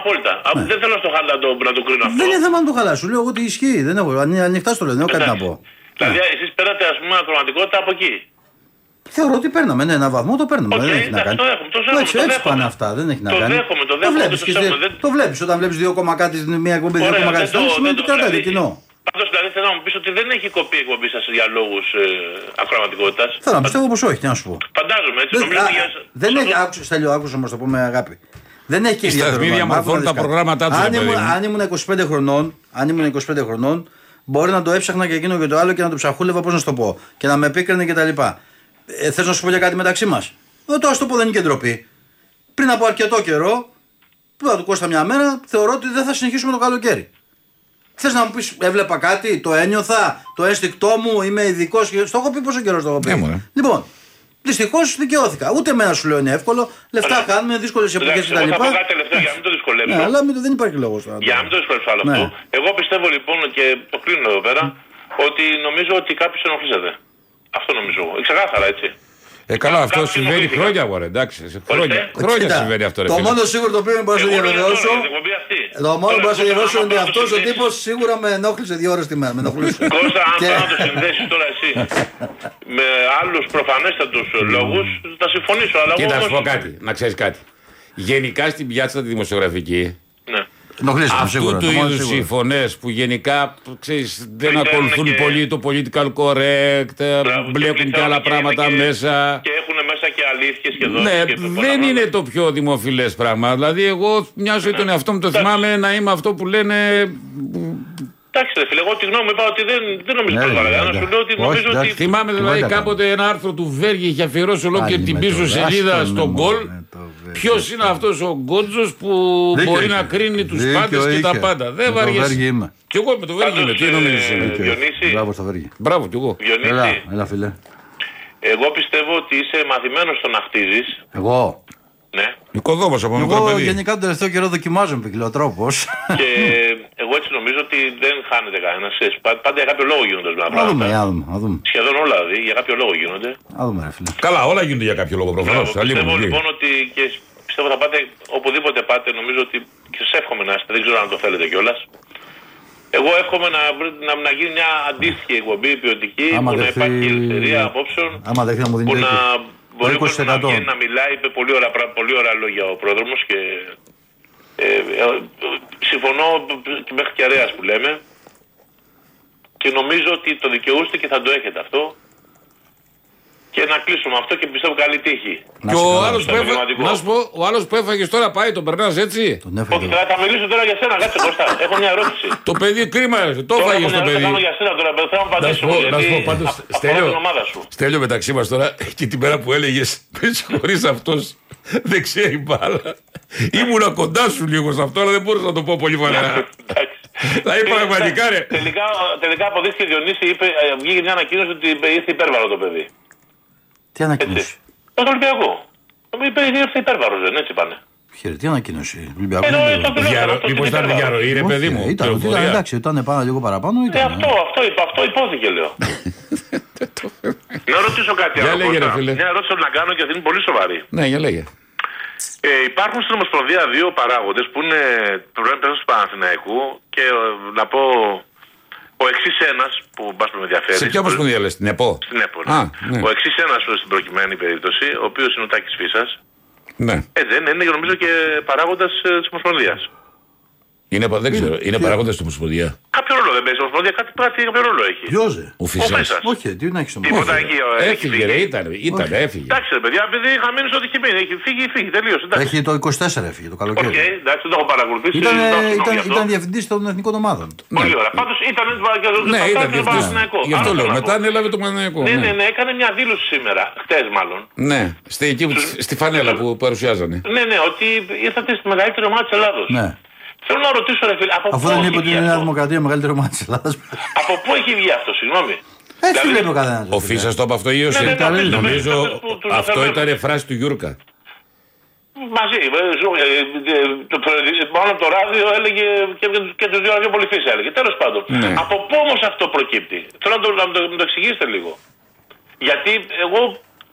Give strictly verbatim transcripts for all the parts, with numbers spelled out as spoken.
απόλυτα. Ναι. Δεν θέλω στο χαλά το, να το κρίνω αυτό. Δεν είναι θέμα να το χαλάσω. Λέω εγώ ότι ισχύει. Δεν έχω. Ανοιχτά στο λέω. Δεν έχω κάτι να πω. Δηλαδή, εσείς πέρατε ας πούμε ακροματικότητα από εκεί. Θεωρώ ότι παίρναμε. Ναι, ένα βαθμό το παίρνουμε. Okay, δεν έχει να κάνει. Το έχουμε, το έχουμε, έτσι, το έτσι πάνε αυτά. Δεν έχει να το κάνει. Δέχομαι, το δέχομαι, το βλέπεις. Το βλέπεις όταν βλέπεις δύο κόμμα κάτι στην μία εκπομπή, δύο κόμμα κάτι στην άλλη. Σημαίνει ότι κρατάει κοινό. Πάντως δηλαδή θέλω να μου πεις ότι δεν έχει κοπεί η εκπομπή σας για λόγους ε, ακροματικότητας. Θέλω να πιστεύω πως όχι, τι να σου πω. Φαντάζομαι έτσι. Δεν, νομίζω α, για... δεν έχει, άκουσα, Στέλιο, άκουσα όμως το πω με αγάπη. Δεν έχει και ιδιαίτερο νόμο. Διαμορφώνουν τα προγράμματά τους. Αν, ήμουν, αν ήμουν είκοσι πέντε χρονών, αν ήμουν είκοσι πέντε χρονών, μπορεί να το έψαχνα και εκείνο και το άλλο και να το ψαχούλευα, πώς να σου το πω. Και να με πίκρανε κτλ. Ε, θες να σου πω για κάτι μεταξύ μας? Ε, τώρα σου το πω, δεν είναι και ντροπή. Πριν από αρκετό καιρό, που θα του κόστα μια μέρα, θεωρώ ότι δεν θα συνεχίσουμε το καλοκαίρι. Θες να μου πεις, έβλεπα κάτι, το ένιωθα, το ένστικτό μου, είμαι ειδικός. Στο έχω πει πόσο καιρό το έχω πει. Yeah, λοιπόν, δυστυχώς δικαιώθηκα. Ούτε εμένα σου λέω είναι εύκολο. Λεφτά κάνουμε, δύσκολες εποχές κτλ. Θα πω κάτι τελευταίο για να μην το δυσκολέψω. Ναι, αλλά δεν υπάρχει λόγος τώρα. Για να μην το δυσκολέψω άλλο αυτό. Εγώ πιστεύω λοιπόν και το κλείνω εδώ πέρα ότι νομίζω ότι κάποιος ενοχλήσατε. Αυτό νομίζω εγώ. Ξεκάθαρα έτσι. Ε, καλά, αυτό συμβαίνει χρόνια, μωρέ, εντάξει. Χρόνια, χρόνια συμβαίνει αυτό. Ρε, το μόνο σίγουρο το οποίο μπορώ να σε διαβεβαιώσω. Το μόνο που μπορώ να σε διαβεβαιώσω είναι ότι αυτός ο τύπος σίγουρα με ενόχλησε δύο ώρες τη μέρα. Με ενοχλούσε. Κώστα, αν θέλω να το συνδέσεις τώρα εσύ με άλλους προφανέστατους λόγους, θα συμφωνήσω. Κοίτα, να σου πω κάτι, να ξέρεις κάτι. Γενικά στην πιάτσα τη δημοσιογραφική. Αυτού του είδους οι φωνές που γενικά ξέρεις, δεν Φρυντέρνε ακολουθούν και... πολύ το political correct, Μπράβο, μπλέκουν και άλλα πράγματα και, μέσα. Και έχουν μέσα και αλήθειες και δόσεις. Ναι, και δεν είναι το πιο δημοφιλές πράγμα. Δηλαδή, εγώ μια ζωή τον εαυτό μου το θυμάμαι να είμαι αυτό που λένε. Εντάξει, ρε φίλε, εγώ τη γνώμη μου είπα ότι δεν, δεν νομίζω ότι παρακαλώ. Να σου λέω ότι νομίζω ότι. Θυμάμαι δηλαδή κάποτε ένα άρθρο του Βέργη είχε αφιερώσει ολόκληρη την πίσω σελίδα στον γκολ. Ποιος είναι αυτός ο Γκότζος που Δίκιο μπορεί είχε. να κρίνει τους Δίκιο πάντες και είχε. τα πάντα. Δεν βαριέσαι. Κι εγώ με το Βέργη είμαι. Τι νομίζεις είναι. Διονύση. Μπράβο στο Βέργη. Μπράβο κι εγώ. Διονύση. Έλα, έλα φίλε. Εγώ πιστεύω ότι είσαι μαθημένος στο να χτίζεις. Εγώ. Ναι. Οικοδόμος από μικρό Εγώ παιδί. γενικά τον τελευταίο καιρό δοκιμάζω με ποικιλοτρόπος. Και εγώ έτσι νομίζω ότι δεν χάνεται κανένας. Πάντα για κάποιο λόγο γίνονται ορισμένα Να δούμε, πράγματα. να δούμε, να δούμε. Σχεδόν όλα δηλαδή για κάποιο λόγο γίνονται. Να δούμε, ρε φίλε. Καλά, όλα γίνονται για κάποιο λόγο προφανώς. Πιστεύω λοιπόν ότι και πιστεύω θα πάτε οπουδήποτε πάτε, νομίζω ότι και σας εύχομαι να είστε, δεν ξέρω αν το θέλετε κιόλας. Εγώ εύχομαι να, να, να γίνει μια αντίστοιχη εκπομπή ποιοτική, άμα που δεχθεί... να υπάρχει ελευθερία απόψεων, άμα δεχθεί να μου δίνει που να μπορεί είκοσι τοις εκατό. να βγαίνει να μιλάει, είπε πολύ ωραία, πολύ ωραία λόγια ο πρόδρομος και ε, ε, συμφωνώ μέχρι και αρέας που λέμε και νομίζω ότι το δικαιούστε και θα το έχετε αυτό. Και να κλείσουμε αυτό και πιστεύω καλή τύχη. Και ο άλλος που, έφα... να σου πω, ο άλλος που έφαγες τώρα πάει, τον περνάς έτσι. Όχι, θα, θα μιλήσω τώρα για σένα, κάτσε Κώστα. Έχω μια ερώτηση. Το παιδί κρίμα, το έφαγες το παιδί. Θέλω για σένα τώρα, θέλω να απαντήσω. Να σου πω πάντως, Στέλιο, Στέλιο μεταξύ μας τώρα, και την πέρα που έλεγες, πες χωρίς αυτός δεν ξέρει μπάλα. Ήμουνα κοντά σου λίγο σε αυτό, αλλά δεν μπορούσα να το πω πολύ φανερά. Δηλαδή πραγματικά ρε. Τελικά αποδείχθηκε Διονύση, βγήκε μια ανακοίνωση ότι ήρθε υπέρβαρο το παιδί. Τι ανακοίνωση? Το Ολυμπιακό. Είπε ήρθε υπέρβαρος, δεν έτσι πάνε. Χαίρε, τι ανακοίνωση? Ολυμπιακό. Μήπως ήταν διαρροή, ρε παιδί μου. Ήταν, εντάξει, ήταν πάνω λίγο παραπάνω. Ε, αυτό, αυτό, αυτό υπόθηκε, λέω. Να ρωτήσω κάτι άλλο. Μια ερώτηση να κάνω και αυτή είναι πολύ σοβαρή. Ναι, για λέγε. Ε, υπάρχουν στην Ομοσπονδία δύο παράγοντες που είναι πρέπει να του Παναθηναϊκού και να πω ο εξής ένας που μπας με ενδιαφέρει. Σε ποια Ομοσπονδία λες, στην ΕΠΟ? Στην ΕΠΟ, ναι. Ναι. Ο εξής ένας στην προκειμένη περίπτωση, ο οποίος είναι ο Τάκης Φίσας. Ναι. Ε, δεν είναι νομίζω και παράγοντας ε, της Ομοσπονδίας. Είναι, δεν ξέρω, είναι παράγοντας της Ομοσπονδία. Κάποιο ρόλο δεν παίζει η Ομοσπονδία, κάτι κάτι κάποιο ρόλο έχει. Ποιος? Ο Φίσας. Όχι, τι να έχει Τίποτα εκεί. Έφυγε, ρε, ήταν, ήταν, έφυγε. Εντάξει, ρε παιδιά, επειδή είχα μείνει στο ότι έχει μείνει. Έχει φύγει, φύγει, τελείωσε. Έχει το είκοσι τέσσερα έφυγε το καλοκαίρι. Οκ, εντάξει, δεν το έχω παρακολουθήσει. Ήταν, ήταν, ήταν διευθυντής των εθνικών ομάδων. Πολύ ωραία. Πάντως ήταν ναι, ήταν διευθυντής. Γι' αυτό λέω. Μετά ανέλαβε το Παναθηναϊκό. Ναι, ναι, ναι, έκανε μια δήλωση σήμερα, χτες μάλλον. Ναι, στη φανέλα που παρουσιάζανε. Ναι, ναι, ότι ήρθατε στη μεγαλύτερη ομάδα της Ελλάδος. Θέλω να ρωτήσω, ρε φίλε, από αφού δεν είπε ότι είναι η Νέα Δημοκρατία μεγαλύτερη ομάδα της Ελλάδας. Από πού έχει βγει αυτό, συγγνώμη? Έτσι δηλαδή, λέει ο καθένας. Ο Φίσας το είπε αυτό ή ο ναι, ναι, ναι, νομίζω αυτό ήταν φράση του Γιούρκα. Μαζί, μόνο το ράδιο έλεγε και τους δύο πιο πολύ Φίσα έλεγε. Τέλος πάντων, ναι. Από πού όμως αυτό προκύπτει? Θέλω να το, να το, να το εξηγήσετε λίγο. Γιατί εγώ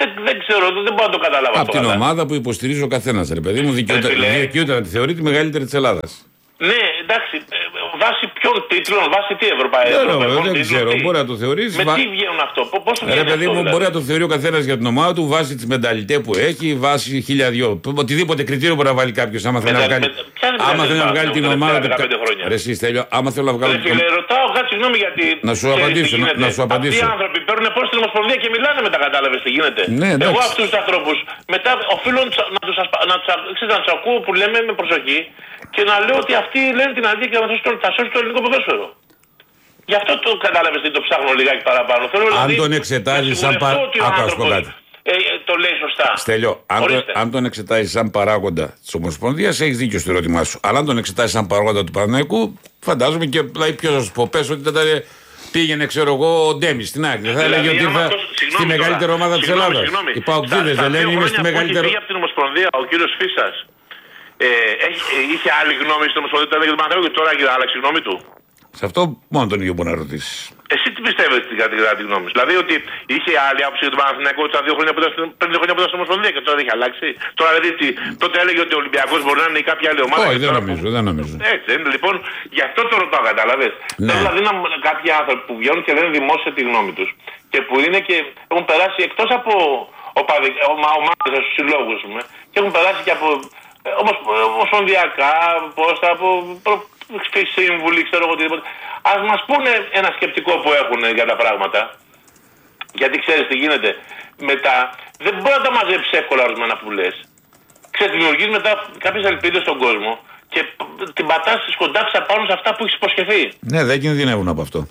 Δεν, δεν ξέρω, δεν μπορώ να το καταλάβω. Από την ομάδα που υποστηρίζει ο καθένας, ρε παιδί μου, δικαιούται να τη θεωρεί τη μεγαλύτερη της Ελλάδας. Ναι, εντάξει, βάσει ποιων τίτλων, βάσει τι ευρωπαϊκών τίτλων. Δεν ξέρω, μπορεί να το θεωρήσει. Με τι βγαίνουν αυτό, πώς βγαίνει. Ρε παιδί μου, δηλαδή. μπορεί να το θεωρεί ο καθένας για την ομάδα του βάσει τη μενταλιτέ που έχει, βάσει χίλια δυο. Οτιδήποτε κριτήριο μπορεί να βάλει κάποιο. Άμα θέλει να βγάλει, άμα θέλει να βγάλει την ομάδα του. Ρε εσύ Στέλιο, άμα θέλω να βγάλω. Ρωτάω κάτι, συγγνώμη γιατί. Να σου απαντήσω. Να σου απαντήσω. Αυτοί οι άνθρωποι παίρνουν πώ στην Ομοσπονδία και μιλάνε μετά, κατάλαβε τι γίνεται. Εγώ αυτού του ανθρώπου μετά οφείλω να του ακούω που λέμε με προσοχή. Και να λέω ότι αυτοί λένε την αλήθεια και θα σώσουν το ελληνικό ποδόσφαιρο. Γι' αυτό το κατάλαβες ότι το ψάχνω λιγάκι παραπάνω. Θέλω, αν δηλαδή, τον εξετάζεις σαν παράγοντα. Ε, το λέει σωστά. Στέλιο, αν, το, αν τον εξετάζεις σαν παράγοντα της Ομοσπονδίας, έχεις δίκιο στο ερώτημά σου. Αλλά αν τον εξετάζεις σαν παράγοντα του Παναθηναϊκού, φαντάζομαι και δηλαδή, ποιος θα σου πω, πες ότι δεν πήγαινε, ξέρω εγώ, ο Ντέμις στην άκρη. Θα έλεγε ότι θα στη μεγαλύτερη ομάδα της Ελλάδας. Οι Παοκτζίδες δεν λένε είναι στη μεγαλύτερη. Πήγε από την Ομοσπονδία ο κύριος Φίσας. Ε, έχει, είχε άλλη γνώμη στην Ομοσπονδία του Παναθηναϊκού και τώρα έχει άλλαξει γνώμη του. Σε αυτό μόνο τον ίδιο μπορεί να ρωτήσει. Εσύ τι πιστεύεις κατά τη γνώμη σου? Δηλαδή ότι είχε άλλη άποψη για τον Παναθηναϊκό τα δύο χρόνια που ήταν, πριν δύο χρόνια που ήταν στην Ομοσπονδία και τώρα έχει αλλάξει. Τώρα δηλαδή τότε έλεγε ότι ο Ολυμπιακός μπορεί να είναι ή κάποια άλλη ομάδα. Όχι, δεν νομίζω, που... δεν νομίζω. Έτσι είναι. Λοιπόν, γι' αυτό το ρωτάω, κατάλαβες. Ναι. Δηλαδή να, κάποιοι άνθρωποι που βγαίνουν και λένε δημόσια τη γνώμη τους και που είναι και έχουν περάσει εκτός από ομάδες στους συλλόγους και έχουν περάσει και από ομοσπονδιακά, πόστα, από σύμβουλοι, ξέρω εγώ οτιδήποτε. Ας μας πούνε ένα σκεπτικό που έχουν για τα πράγματα. Γιατί ξέρεις τι γίνεται. Μετά δεν μπορεί να τα μαζέψει εύκολα ορισμένα που λες. Ξέρεις, δημιουργείς μετά κάποιες ελπίδες στον κόσμο και την πατάς στις κοντάξεις απάνω σε αυτά που έχεις υποσχεθεί. Ναι, δεν κινδυνεύουν από αυτό.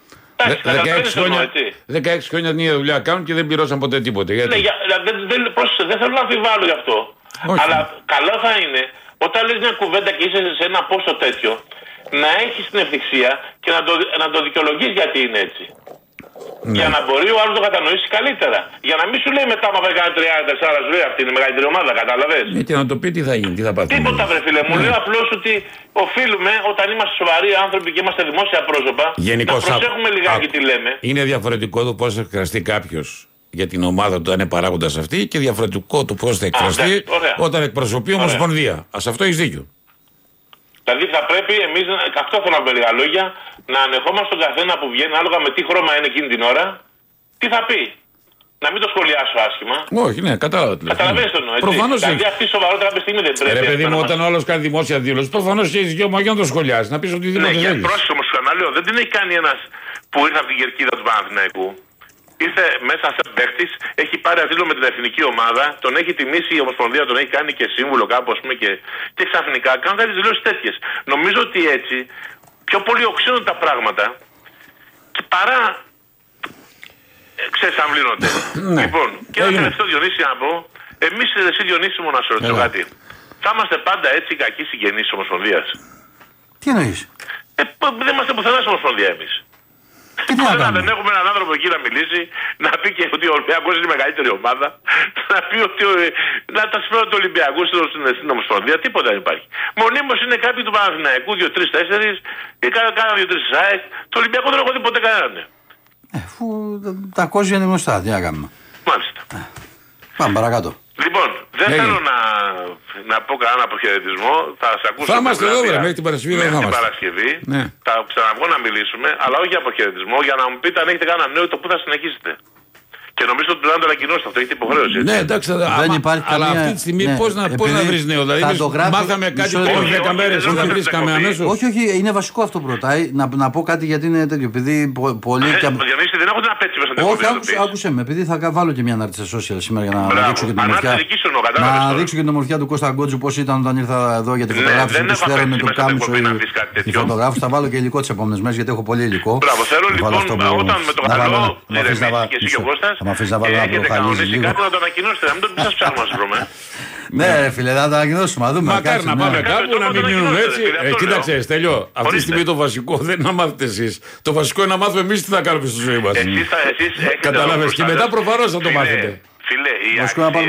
δεκαέξι χρόνια την ίδια δουλειά κάνουν και δεν πληρώσαν ποτέ τίποτε. Γιατί? Ναι, για, δεν, δεν, πρόσεχε, δεν θέλω να αμφιβάλλω γι' αυτό. Όχι. Αλλά καλό θα είναι όταν λες μια κουβέντα και είσαι σε ένα πόσο τέτοιο να έχεις την ευθυξία και να το, να το δικαιολογείς γιατί είναι έτσι. Ναι. Για να μπορεί ο άλλος να το κατανοήσει καλύτερα. Για να μην σου λέει μετά, μα έκανε τριάντα τέσσερα, σου λέει αυτή είναι η μεγαλύτερη ομάδα, κατάλαβες. Ναι, και να το πει τι θα γίνει, τι θα πάθει. Τίποτα, βρε φίλε μου. Ναι. Λέω απλώς ότι οφείλουμε όταν είμαστε σοβαροί άνθρωποι και είμαστε δημόσια πρόσωπα γενικώς, να προσέχουμε α... λιγάκι α... τι λέμε. Είναι διαφορετικό το πώς θα εκφραστεί κάποιος για την ομάδα του, αν είναι παράγοντας αυτή, και διαφορετικό το πώς θα εκφραστεί α, όταν εκπροσωπεί Ομοσπονδία. Α, αυτό έχεις δίκιο. Δηλαδή θα πρέπει εμείς, αυτό θέλω να πω λίγα λόγια, να ανεχόμαστε τον καθένα που βγαίνει, ανάλογα με τι χρώμα είναι εκείνη την ώρα, τι θα πει. Να μην το σχολιάσω άσχημα. Όχι, ναι, κατάλαβα. Καταλαβαίνεις το εννοώ. Προφανώς. Δηλαδή αυτή η σοβαρότητα κάποια στιγμή δεν πρέπει. Ρε παιδί μου, όταν ο άλλος κάνει δημόσια δήλωση, προφανώς έχει δικαίωμα για να το σχολιάσει. Να πει ότι δεν είναι. Ναι, πρόσεχε όμως να λέω, δεν την έχει κάνει ένας που ήρθε από την κερκίδα του Παναθηναϊκού. Ήρθε μέσα σαν παίχτης, έχει πάρει ασύλο με την εθνική ομάδα, τον έχει τιμήσει η Ομοσπονδία, τον έχει κάνει και σύμβουλο κάπου, ας πούμε, και, και ξαφνικά κάνουν κάποιες δηλώσεις τέτοιες. Νομίζω ότι έτσι πιο πολύ οξύνονται τα πράγματα και παρά. Ε, ξέρεις, αμβλύνονται. Λοιπόν, και ένα τελευταίο, Διονύση, να πω, εμείς εσύ Διονύση μου να σου ρωτήσω κάτι. Θα είμαστε πάντα έτσι κακοί συγγενείς της Ομοσπονδίας? Τι εννοείς? Ε, δεν είμαστε πουθενά στην Ομοσπονδία εμείς. Τώρα δεν έχουμε έναν άνθρωπο εκεί να μιλήσει, να πει και ότι ο Ολυμπιακός είναι η μεγαλύτερη ομάδα, να πει ότι να τα συμφέρουν του Ολυμπιακού στην Ομοσπονδία, τίποτα δεν υπάρχει. Μονίμως είναι κάποιοι του Παναθηναϊκού, δύο τρεις τέσσερις, ή κάνα δύο τρεις ΑΕΚ. Το Ολυμπιακό δεν έχω δει ποτέ κανέναν. Ε, αφού τα κόζια είναι γνωστά, τι να κάνουμε. Μάλιστα. Ε, πάμε παρακάτω. Λοιπόν, δεν Έγινε. θέλω να, να πω κανέναν αποχαιρετισμό. Θα σας ακούσω. Θα είμαστε εδώ, βέβαια, μέχρι την Παρασκευή. Μέχρι την Παρασκευή. Ναι. Θα ξαναβγώ να μιλήσουμε, αλλά όχι για αποχαιρετισμό, για να μου πείτε αν έχετε κανένα νέο το που θα συνεχίσετε. Και νομίζω ότι πρέπει να το ανακοινώσετε αυτό, έχετε υποχρέωση. Έτσι. Ναι, εντάξει, δεν υπάρχει αλλά καμία... αυτή τη στιγμή ναι, πώς να, πώς να βρεις νέο. Δηλαδή, γράφει... μάθαμε κάτι πριν δέκα μέρες, δεν θα βρεις καμία αμέσως. Όχι, όχι, είναι βασικό αυτό πρώτα. Να, να πω κάτι γιατί είναι τέτοιο. Επειδή πολλοί. Διονύση, δεν έχω την απέτηση μέσα στην Όχι, άκουσε με, επειδή θα βάλω και μια ανάρτηση σε social σήμερα για να δείξω και την ομορφιά. Να δείξω και την ομορφιά του Κώστα Γκότζου πώς ήταν όταν ήρθα εδώ για τη φωτογράφηση του Στέρων με τον Κάμισο. Τη φωτογράφηση θα βάλω και υλικό τις επόμενες μέρες γιατί έχω πολύ υλικό. Μπράβο, θέλω λοιπόν όταν με το καλό να και εσύ και ο Κώστας. Θα με αφήσεις να βάλω να προχαλίζει λίγο. Κάτι να το ανακοινώσετε, να μην το σας ψάχνουμε να σας βρούμε. Ναι, φίλε, να το ανακοινώσουμε, να δούμε. Μακάρι να πάμε κάπου να μην μείνουν έτσι. Κοίταξε, Στέλιο, αυτή τη στιγμή το βασικό δεν είναι να μάθετε εσείς. Το βασικό είναι να μάθουμε εμείς τι θα κάνουμε στη ζωή μας. Καταλάβες, και μετά προφανώς θα το μάθετε. Φίλε, οι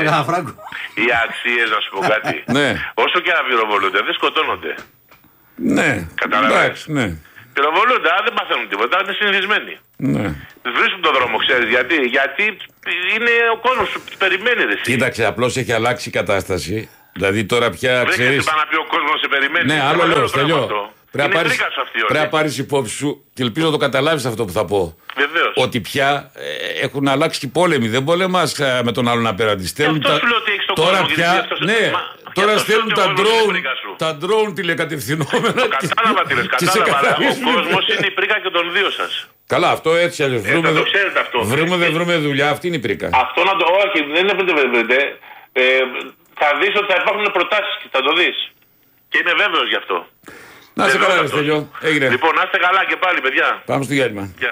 αξίες, να σου πω κάτι. Όσο και να πυροβολούνται, δεν σκοτώνονται. Ναι, καταλαβαίνεις. Ναι. Πυροβολούνται, δεν παθαίνουν τίποτα, είναι συνηθισμένοι. Ναι. Βρίσκουν τον δρόμο, ξέρεις γιατί. Γιατί είναι ο κόσμος που περιμένει. Ρε, κοίταξε, απλώς έχει αλλάξει η κατάσταση. Δηλαδή τώρα πια ξέρεις. Δεν να πει ο κόσμος σε περιμένει. Ναι, άλλο λέω, τελειώ. Πρέπει να πάρεις υπόψη σου και ελπίζω να το καταλάβεις αυτό που θα πω. Βεβαίως. Ότι πια ε, έχουν αλλάξει και οι πόλεμοι. Δεν πολεμάς ε, με τον άλλον απέναντι. Στέλνουν τα... Τώρα πια. Ναι, μα... τώρα στέλνουν τα drone, τα drone τηλεκατευθυνόμενα. Το κατάλαβα τι λες, κατάλαβα. Ο κόσμος είναι η πρίκα και των δύο σας. Καλά, αυτό έτσι αλλιώς. Ε, βρούμε, το ξέρετε αυτό. Βρούμε, δεν βρούμε δουλειά, αυτή είναι η πρίκα. Αυτό να το. Όχι, δεν είναι βρείτε. Ε, θα δεις ότι θα υπάρχουν προτάσεις και θα το δεις. Και είμαι βέβαιος γι' αυτό. Να είστε καλά, ρε Στέλιο. Έγινε. Λοιπόν, να είστε καλά και πάλι, παιδιά. Πάμε στο διάλειμμα. Yeah.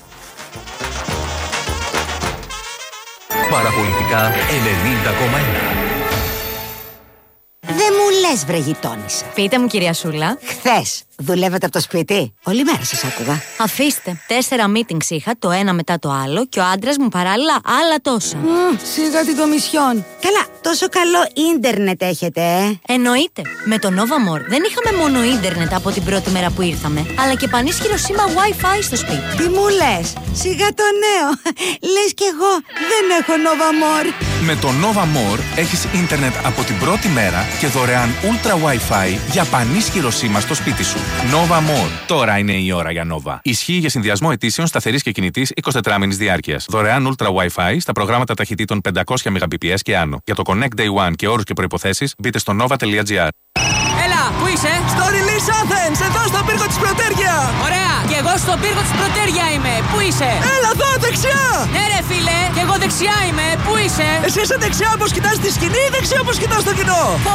Παραπολιτικά ενενήντα κόμμα ένα. Δεν μου λες, βρε γειτόνισσα. Πείτε μου, κυρία Σούλα. Χθες δουλεύετε από το σπίτι? Όλη μέρα σας άκουγα. Αφήστε. Τέσσερα meetings είχα, το ένα μετά το άλλο, και ο άντρας μου παράλληλα άλλα τόσα. Mm, σιγά την κομισιόν. Καλά, τόσο καλό ίντερνετ έχετε, ε. Εννοείται. Με το Novamor δεν είχαμε μόνο ίντερνετ από την πρώτη μέρα που ήρθαμε, αλλά και πανίσχυρο σήμα Wi-Fi στο σπίτι. Τι μου λες? Σιγά το νέο. Λες κι εγώ δεν έχω Novamor. Με το Novamor έχεις ίντερνετ από την πρώτη μέρα και δωρεάν Ultra Wi-Fi για πανίσχυρο σήμα στο σπίτι σου. Novamor. Τώρα είναι η ώρα για Nova. Ισχύει για συνδυασμό αιτήσεων σταθερής και κινητής εικοσιτετράμηνης διάρκειας. Δωρεάν Ultra Wi-Fi στα προγράμματα ταχυτήτων πεντακόσια Mbps και άνω. Για το Connect Day One και όρους και προϋποθέσεις μπείτε στο nova τελεία gr. Έλα, πού είσαι? Στο Release Athens, εδώ στο πύργο της Πρωτέρια. Ωραία, και εγώ στο πύργο της Πρωτέρια είμαι. Πού είσαι? Έλα εδώ, δεξιά. Ναι ρε φίλε, και εγώ δεξιά είμαι. Πού είσαι? Εσύ είσαι δεξιά όπως κοιτάς τη σκηνή ή δεξιά όπως κοιτάς το κοινό? Πω,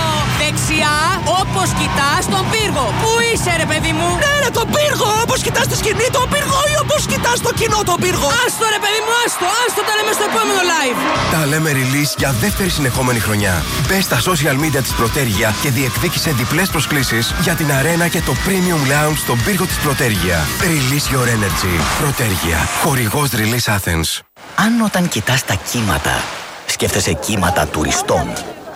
δεξιά όπως κοιτάς τον πύργο. Πού είσαι ρε παιδί μου? Ναι ρε, τον πύργο, όπως κοιτάς τη σκηνή τον πύργο ή όπως κοιτάς το κοινό τον πύργο? Άστο ρε παιδί μου, άστο, άστο, τα λέμε στο επόμενο live. Τα λέμε Release για δεύτερη συνεχόμενη χρονιά. Μπες στα social media της Πρωτέρια και διεκδίκησε διπλές προσκλήσεις για την αρένα και το Premium Lounge στον πύργο της Πρωτέρια. Release your energy. Πρωτέρια. Χορηγός Release Athens. Αν όταν κοιτάς τα κύματα, σκέφτεσαι κύματα τουριστών.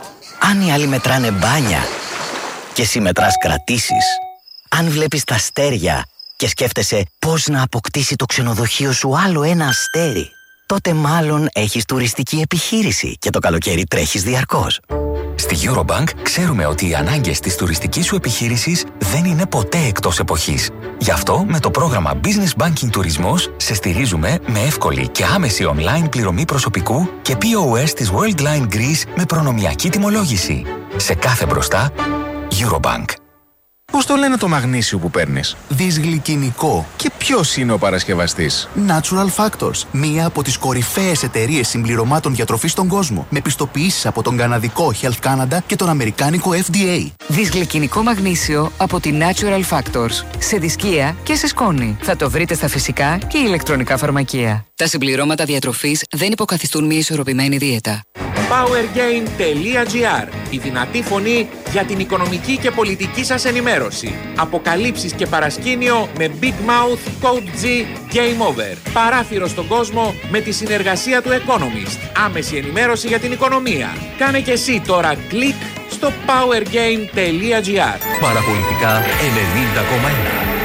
Αν οι άλλοι μετράνε μπάνια και εσύ μετράς κρατήσεις. Αν βλέπεις τα αστέρια και σκέφτεσαι πώς να αποκτήσει το ξενοδοχείο σου άλλο ένα αστέρι, τότε μάλλον έχεις τουριστική επιχείρηση και το καλοκαίρι τρέχεις διαρκώς. Στη Eurobank ξέρουμε ότι οι ανάγκες της τουριστικής σου επιχείρησης δεν είναι ποτέ εκτός εποχής. Γι' αυτό με το πρόγραμμα Business Banking Τουρισμός σε στηρίζουμε με εύκολη και άμεση online πληρωμή προσωπικού και πι ο ες της Worldline Greece με προνομιακή τιμολόγηση. Σε κάθε μπροστά, Eurobank. Πώς το λένε το μαγνήσιο που παίρνεις? Δυσγλυκινικό. Και ποιος είναι ο παρασκευαστής? Natural Factors, μία από τις κορυφαίες εταιρείες συμπληρωμάτων διατροφής στον κόσμο, με πιστοποιήσεις από τον καναδικό Health Canada και τον αμερικάνικο εφ ντι έι. Δυσγλυκινικό μαγνήσιο από τη Natural Factors. Σε δισκία και σε σκόνη. Θα το βρείτε στα φυσικά και ηλεκτρονικά φαρμακεία. Τα συμπληρώματα διατροφής δεν υποκαθιστούν μια ισορροπημένη δίαιτα. powergain τελεία gr. Η δυνατή φωνή για την οικονομική και πολιτική σας ενημέρωση. Αποκαλύψεις και παρασκήνιο με Big Mouth Code G Game Over. Παράθυρο στον κόσμο με τη συνεργασία του Economist. Άμεση ενημέρωση για την οικονομία. Κάνε και εσύ τώρα κλικ στο powergain τελεία gr. Παραπολιτικά ενενήντα κόμμα ένα.